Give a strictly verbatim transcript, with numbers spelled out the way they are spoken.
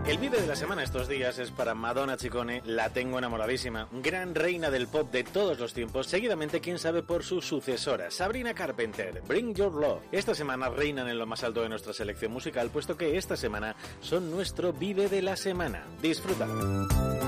El vídeo de la semana estos días es para Madonna Ciccone, la tengo enamoradísima, gran reina del pop de todos los tiempos, seguidamente quién sabe por su sucesora, Sabrina Carpenter, Bring Your Love. Esta semana reinan en lo más alto de nuestra selección musical, puesto que esta semana son nuestro Vive de la semana. Disfruta.